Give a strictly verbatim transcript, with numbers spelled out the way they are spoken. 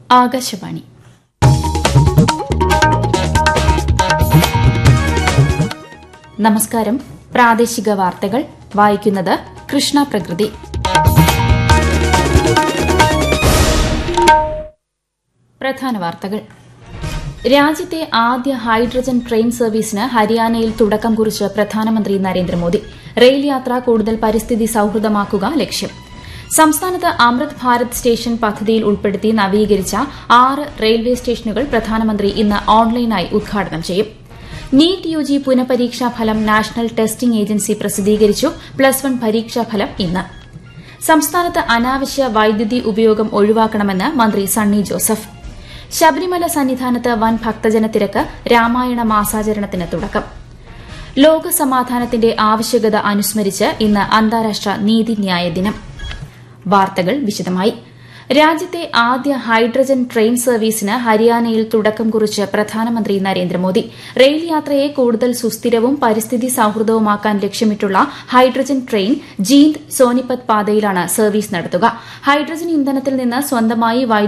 ആകാശവാണി. നമസ്കാരം. പ്രാദേശിക വാർത്തകൾ വായിക്കുന്നത് കൃഷ്ണ പ്രകൃതി. പ്രധാന വാർത്തകൾ. രാജ്യത്തെ ആദ്യ ഹൈഡ്രജൻ ട്രെയിൻ സർവീസിന് ഹരിയാനയിൽ തുടക്കം കുറിച്ച് പ്രധാനമന്ത്രി നരേന്ദ്രമോദി. റെയിൽ യാത്ര കൂടുതൽ പരിസ്ഥിതി സൌഹൃദമാക്കുക ലക്ഷ്യം. സംസ്ഥാനത്ത് അമൃത് ഭാരത് സ്റ്റേഷൻ പദ്ധതിയിൽ ഉൾപ്പെടുത്തി നവീകരിച്ച ആറ് റെയിൽവേ സ്റ്റേഷനുകൾ പ്രധാനമന്ത്രി ഇന്ന് ഓൺലൈനായി ഉദ്ഘാടനം ചെയ്യും. നീറ്റ് യുജി പുനഃപരീക്ഷാ ഫലം നാഷണൽ ടെസ്റ്റിംഗ് ഏജൻസി പ്രസിദ്ധീകരിച്ചു. പ്ലസ് വൺ പരീക്ഷാഫലം ഇന്ന്. സംസ്ഥാനത്ത് അനാവശ്യ വൈദ്യുതി ഉപയോഗം ഒഴിവാക്കണമെന്ന് മന്ത്രി സണ്ണി ജോസഫ്. ശബരിമല സന്നിധാനത്ത് വൻ ഭക്തജന തിരക്ക്. രാമായണ മാസാചരണത്തിന് തുടക്കം. ലോകസമാധാനത്തിന്റെ ആവശ്യകത അനുസ്മരിച്ച് ഇന്ന് അന്താരാഷ്ട്ര നീതിന്യായ ദിനം. വാർത്തകൾ വിശദമായി. രാജ്യത്തെ ആദ്യ ഹൈഡ്രജൻ ട്രെയിൻ സർവീസിന് ഹരിയാനയിൽ തുടക്കം കുറിച്ച് പ്രധാനമന്ത്രി നരേന്ദ്രമോദി. റെയിൽ യാത്രയെ കൂടുതൽ സുസ്ഥിരവും പരിസ്ഥിതി സൌഹൃദവുമാക്കാൻ ലക്ഷ്യമിട്ടുള്ള ഹൈഡ്രജൻ ട്രെയിൻ ജീന്ദ് സോനിപത് പാതയിലാണ് സർവീസ് നടത്തുക. ഹൈഡ്രജൻ ഇന്ധനത്തിൽ നിന്ന് സ്വന്തമായി